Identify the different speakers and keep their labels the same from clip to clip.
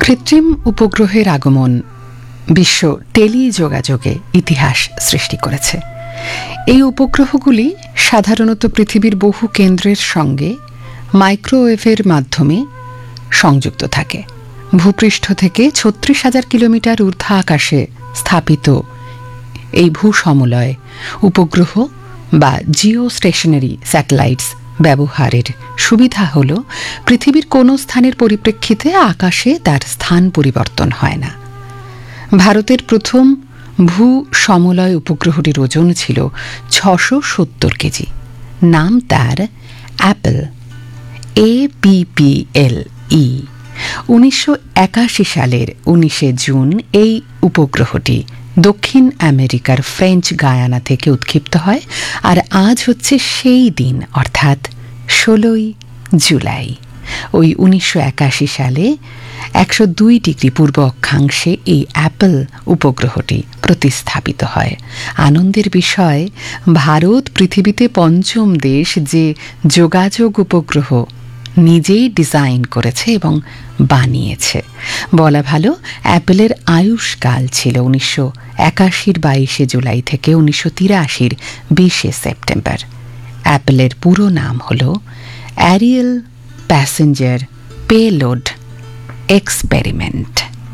Speaker 1: কৃত্রিম উপগ্রহের আগমন বিশ্ব টেলিযোগাযোগে ইতিহাস সৃষ্টি করেছে। এই উপগ্রহগুলি সাধারণত পৃথিবীর বহু কেন্দ্রের সঙ্গে মাইক্রোওয়েভের মাধ্যমে সংযুক্ত থাকে। ভূপৃষ্ঠ থেকে ৩৬,০০০ কিলোমিটার ঊর্ধ্ব আকাশে স্থাপিত এই ভূসমলয় উপগ্রহ বা জিও স্টেশনারি স্যাটেলাইটস ব্যবহারের সুবিধা হল পৃথিবীর কোনো স্থানের পরিপ্রেক্ষিতে আকাশে তার স্থান পরিবর্তন হয় না। ভারতের প্রথম ভূ সমলয় উপগ্রহটির ওজন ছিল ৬৭০ কেজি। নাম তার অ্যাপল, APPLE। ১৯৮১ সালের ১৯শে জুন এই উপগ্রহটি দক্ষিণ আমেরিকার ফ্রেঞ্চ গায়ানা থেকে উৎক্ষিপ্ত হয়, আর আজ হচ্ছে সেই দিন, অর্থাৎ ১৬ই জুলাই। ওই ১৯৮১ সালে ১০২ ডিগ্রি পূর্ব অক্ষাংশে এই অ্যাপল উপগ্রহটি প্রতিস্থাপিত হয়। আনন্দের বিষয়, ভারত পৃথিবীতে পঞ্চম দেশ যে যোগাযোগ উপগ্রহ নিজেই ডিজাইন করেছে এবং বানিয়েছে। বলা ভালো, অ্যাপলের আয়ুষ্কাল ছিল ১৯৮১-র ২২শে জুলাই থেকে ১৯৮৩-র ২০শে সেপ্টেম্বর। অ্যাপলের পুরো নাম হল অ্যারিয়েল প্যাসেঞ্জার পেলোড এক্সপেরিমেন্ট।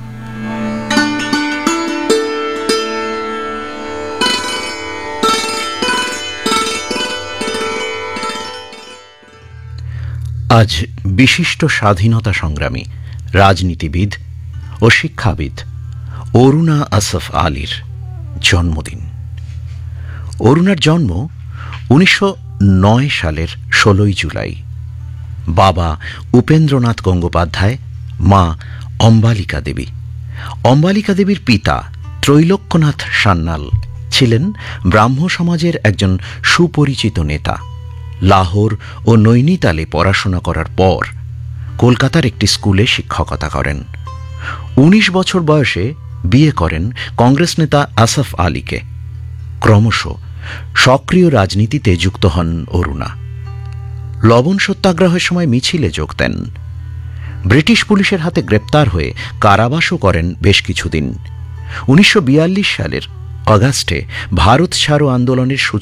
Speaker 2: আজ বিশিষ্ট স্বাধীনতা সংগ্রামী, রাজনীতিবিদ ও শিক্ষাবিদ অরুণা আসফ আলীর জন্মদিন। অরুণার জন্ম ১৯০৯ সালের ১৬ই জুলাই। বাবা উপেন্দ্রনাথ গঙ্গোপাধ্যায়, মা অম্বালিকা দেবী। অম্বালিকা দেবীর পিতা ত্রৈলোক্যনাথ সান্যাল ছিলেন ব্রাহ্ম সমাজের একজন সুপরিচিত নেতা। লাহোর ও নৈনিতালে পড়াশোনা করার পর কলকাতার একটি স্কুলে শিক্ষকতা করেন। ১৯ বছর বয়সে বিয়ে করেন কংগ্রেস নেতা আসফ আলীকে। ক্রমশ সক্রিয় রাজনীতিতে যুক্ত হন অরুণা। লবণ সত্যাগ্রহের সময় মিছিলে যোগ দেন। ব্রিটিশ পুলিশের হাতে গ্রেপ্তার হয়ে কারাবাসও করেন বেশ কিছুদিন। ১৯৪২ সালের অগাস্টে ভারত ছাড়ো আন্দোলনের